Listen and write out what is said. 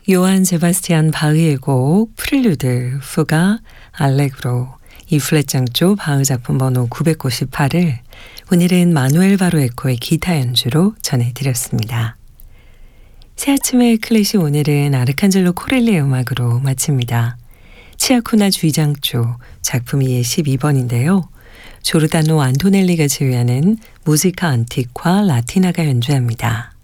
요한 세바스티안 바흐의 곡 프렐류드, 푸가, 알레그로, 이 플랫장조 바흐 작품 번호 998을 오늘은 마누엘 바로에코의 기타 연주로 전해드렸습니다. 새 아침의 클래식 오늘은 아르칸젤로 코렐리의 음악으로 마칩니다. 치아쿠나 주의장조 작품 2의 12번인데요. 조르다노 안토넬리가 지휘하는 무지카 안티과 라티나가 연주합니다.